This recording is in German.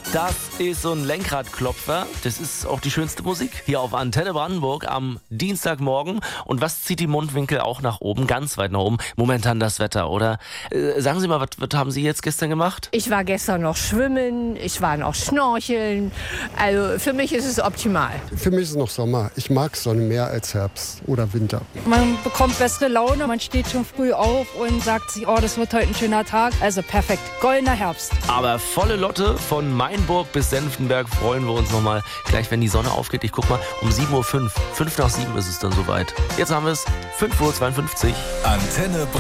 Das ist so ein Lenkradklopfer. Das ist auch die schönste Musik hier auf Antenne Brandenburg am Dienstagmorgen. Und was zieht die Mundwinkel auch nach oben, ganz weit nach oben? Momentan das Wetter, oder? Sagen Sie mal, was haben Sie jetzt gestern gemacht? Ich war gestern noch schwimmen, ich war noch schnorcheln. Also für mich ist es optimal. Für mich ist es noch Sommer. Ich mag Sonne mehr als Herbst oder Winter. Man bekommt bessere Laune, man steht schon früh auf und sagt sich, oh, das wird heute ein schöner Tag. Also perfekt, goldener Herbst. Aber volle Lotte von Mainburg bis Senftenberg freuen wir uns nochmal gleich, wenn die Sonne aufgeht. Ich guck mal, um 7.05 Uhr, 5 nach 7 ist es dann soweit. Jetzt haben wir es 5.52 Uhr. Antenne